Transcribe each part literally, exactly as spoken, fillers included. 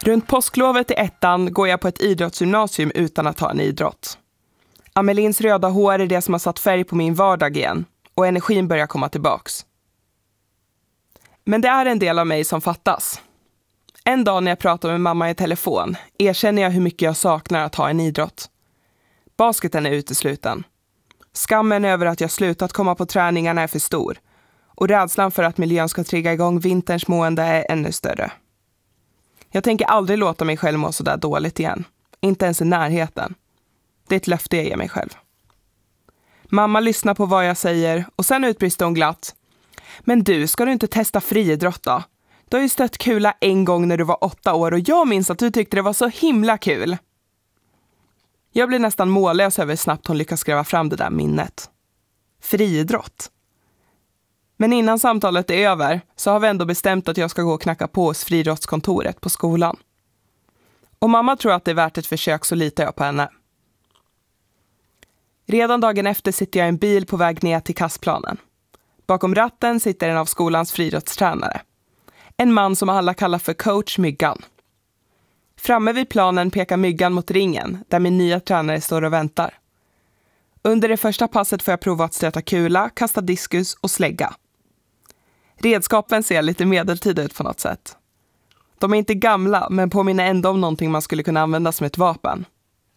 Runt påsklovet i ettan går jag på ett idrottsgymnasium utan att ha en idrott. Amelins röda hår är det som har satt färg på min vardag igen och energin börjar komma tillbaks. Men det är en del av mig som fattas. En dag när jag pratar med mamma i telefon erkänner jag hur mycket jag saknar att ha en idrott. Basketen är utesluten. Skammen över att jag slutat komma på träningarna är för stor. Och rädslan för att miljön ska trigga igång vinterns mående är ännu större. Jag tänker aldrig låta mig själv må så där dåligt igen. Inte ens i närheten. Det är ett löfte jag ger mig själv. Mamma lyssnar på vad jag säger och sen utbrister hon glatt. Men du, ska du inte testa friidrott då? Du har ju stött kula en gång när du var åtta år och jag minns att du tyckte det var så himla kul. Jag blir nästan mållös över hur snabbt hon lyckas gräva fram det där minnet. Friidrott. Men innan samtalet är över så har vi ändå bestämt att jag ska gå och knacka på hos friidrottskontoret på skolan. Och mamma tror att det är värt ett försök, så litar jag på henne. Redan dagen efter sitter jag i en bil på väg ner till kastplanen. Bakom ratten sitter en av skolans friidrottstränare. En man som alla kallar för coach Myggan. Framme vid planen pekar Myggan mot ringen där min nya tränare står och väntar. Under det första passet får jag prova att stöta kula, kasta diskus och slägga. Redskapen ser lite medeltida ut på något sätt. De är inte gamla men påminner ändå om någonting man skulle kunna använda som ett vapen.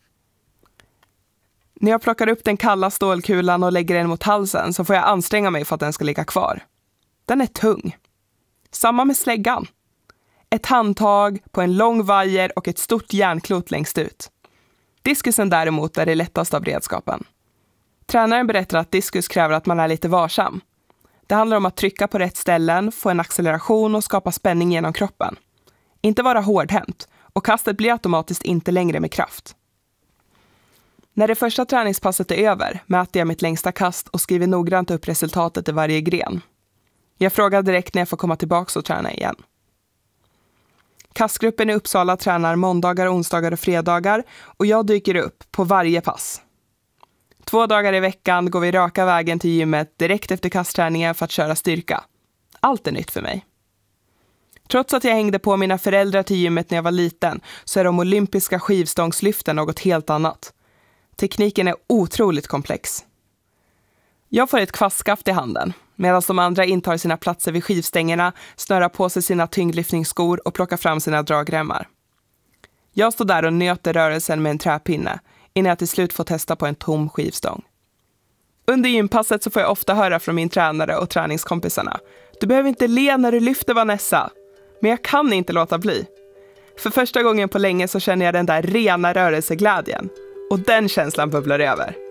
När jag plockar upp den kalla stålkulan och lägger den mot halsen så får jag anstränga mig för att den ska ligga kvar. Den är tung. Samma med släggan. Ett handtag på en lång vajer och ett stort järnklot längst ut. Diskusen däremot är det lättaste av redskapen. Tränaren berättar att diskus kräver att man är lite varsam. Det handlar om att trycka på rätt ställen, få en acceleration och skapa spänning genom kroppen. Inte vara hårdhänt och kastet blir automatiskt inte längre med kraft. När det första träningspasset är över mäter jag mitt längsta kast och skriver noggrant upp resultatet i varje gren. Jag frågar direkt när jag får komma tillbaka och träna igen. Kastgruppen i Uppsala tränar måndagar, onsdagar och fredagar och jag dyker upp på varje pass. Två dagar i veckan går vi raka vägen till gymmet direkt efter kastträningen för att köra styrka. Allt är nytt för mig. Trots att jag hängde på mina föräldrar till gymmet när jag var liten så är de olympiska skivstångslyften något helt annat. Tekniken är otroligt komplex. Jag får ett kvastskaft i handen medan de andra intar sina platser vid skivstängerna, snörar på sig sina tyngdlyftningsskor och plockar fram sina dragremmar. Jag står där och nöter rörelsen med en träpinne innan jag till slut får testa på en tom skivstång. Under gympasset så får jag ofta höra från min tränare och träningskompisarna. Du behöver inte le när du lyfter, Vanessa. Men jag kan inte låta bli. För första gången på länge så känner jag den där rena rörelseglädjen. Och den känslan bubblar över.